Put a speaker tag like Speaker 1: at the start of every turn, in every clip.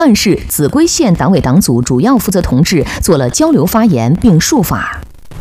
Speaker 1: 段市秭归县党委党组主要负责同志做了交流发言并述法。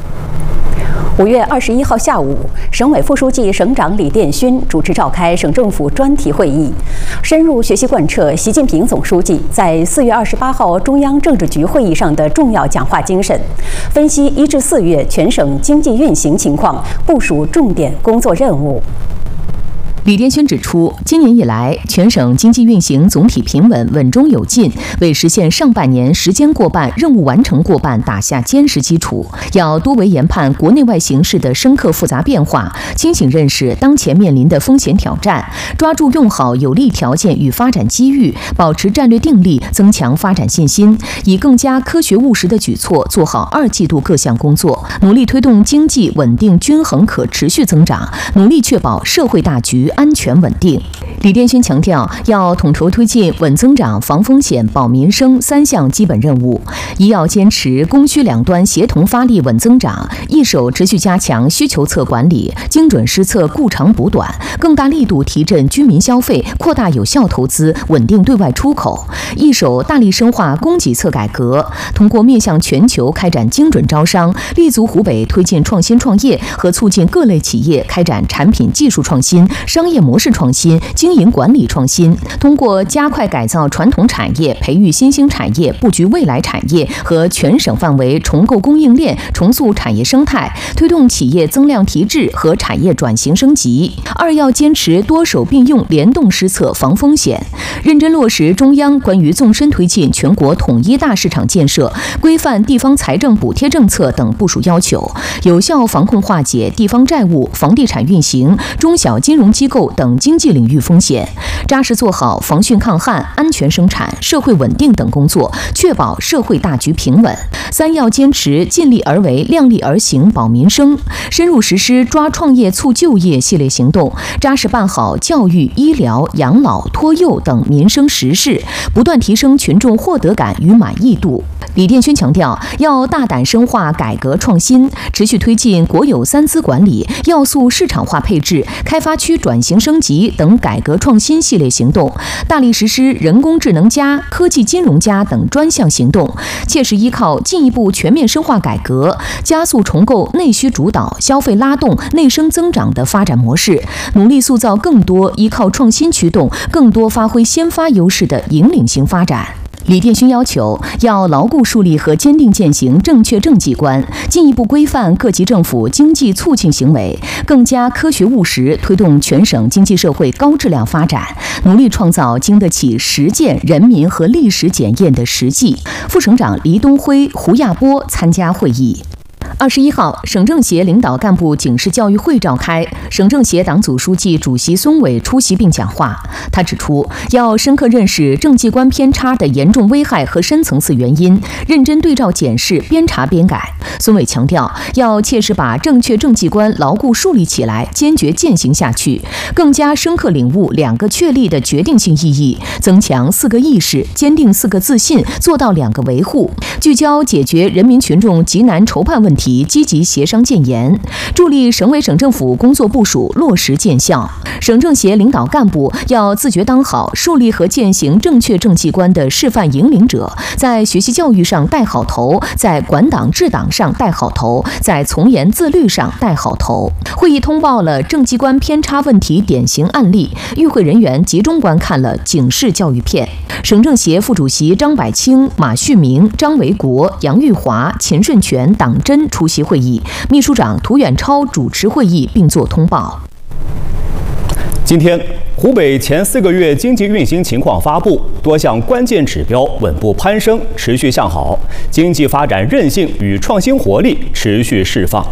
Speaker 2: 5月21号下午，省委副书记、省长李殿勋主持召开省政府专题会议，深入学习贯彻习近平总书记在4月28号中央政治局会议上的重要讲话精神，分析1至4月全省经济运行情况，部署重点工作任务。
Speaker 1: 李殿勋指出，今年以来，全省经济运行总体平稳、稳中有进，为实现上半年时间过半、任务完成过半打下坚实基础。要多维研判国内外形势的深刻复杂变化，清醒认识当前面临的风险挑战，抓住用好有利条件与发展机遇，保持战略定力，增强发展信心，以更加科学务实的举措做好2季度各项工作，努力推动经济稳定、均衡、可持续增长，努力确保社会大局安全稳定。李殿勋强调，要统筹推进稳增长、防风险、保民生3项基本任务。一要坚持供需两端协同发力稳增长，一手持续加强需求侧管理，精准施策顾长补短，更大力度提振居民消费，扩大有效投资，稳定对外出口；一手大力深化供给侧改革，通过面向全球开展精准招商，立足湖北推进创新创业和促进各类企业开展产品技术创新、商业模式创新、经营管理创新，通过加快改造传统产业、培育新兴产业、布局未来产业和全省范围重构供应链、重塑产业生态，推动企业增量提质和产业转型升级。2要坚持多手并用、联动施策防风险，认真落实中央关于纵深推进全国统一大市场建设、规范地方财政补贴政策等部署要求，有效防控化解地方债务、房地产运行、中小金融机构等经济领域风险，扎实做好防汛抗旱、安全生产、社会稳定等工作，确保社会大局平稳。3要坚持尽力而为、量力而行保民生，深入实施抓创业促就业系列行动，扎实办好教育、医疗、养老、托幼等民生实事，不断提升群众获得感与满意度。李殿勋强调，要大胆深化改革创新，持续推进国有3资管理、要素市场化配置、开发区转型升级等改革创新系列行动，大力实施人工智能+、科技金融+等专项行动，切实依靠进一步全面深化改革，加速重构内需主导、消费拉动、内生增长的发展模式，努力塑造更多依靠创新驱动、更多发挥先发优势的引领性发展。李殿勋要求，要牢固树立和坚定践行正确政绩观，进一步规范各级政府经济促进行为，更加科学务实推动全省经济社会高质量发展，努力创造经得起实践、人民和历史检验的实际。副省长黎东辉、胡亚波参加会议。21号，省政协领导干部警示教育会召开，省政协党组书记、主席孙伟出席并讲话。他指出，要深刻认识政绩观偏差的严重危害和深层次原因，认真对照检视，边查边改。孙伟强调，要切实把正确政绩观牢固树立起来，坚决践行下去，更加深刻领悟2个确立的决定性意义，增强4个意识，坚定4个自信，做到2个维护，聚焦解决人民群众急难愁盼问题，积极协商建言，助力省委省政府工作部署落实见效。省政协领导干部要自觉当好树立和践行正确政绩观的示范引领者，在学习教育上带好头，在管党治党上带好头，在从严自律上带好头。会议通报了政绩观偏差问题典型案例，与会人员集中观看了警示教育片。省政协副主席张百清、马旭明、张维国、杨玉华、秦顺全、党真出席会议，秘书长涂远超主持会议并作通报。
Speaker 3: 今天，湖北前4个月经济运行情况发布，多项关键指标稳步攀升，持续向好，经济发展韧性与创新活力持续释放。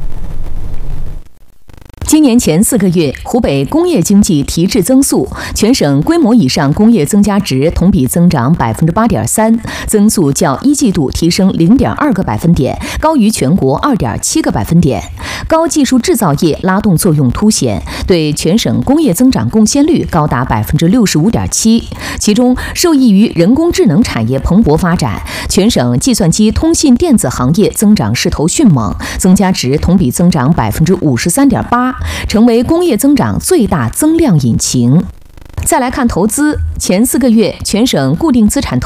Speaker 1: 今年前4个月，湖北工业经济提质增速，全省规模以上工业增加值同比增长8.3%，增速较1季度提升0.2个百分点，高于全国2.7个百分点。高技术制造业拉动作用凸显，对全省工业增长贡献率高达65.7%。其中，受益于人工智能产业蓬勃发展，全省计算机通信电子行业增长势头迅猛，增加值同比增长53.8%，成为工业增长最大增量引擎。再来看投资，前4个月全省固定资产投